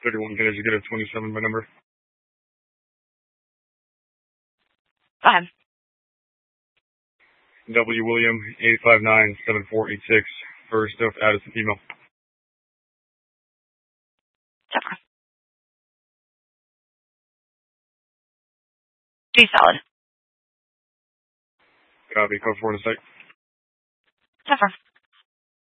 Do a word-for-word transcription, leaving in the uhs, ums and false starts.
thirty-one, can I just get a twenty-seven by number? Go ahead. W. William, eight five nine, seven four eight six, first of Addison female. Sepra. G solid. Copy, code four in the site. Sepra.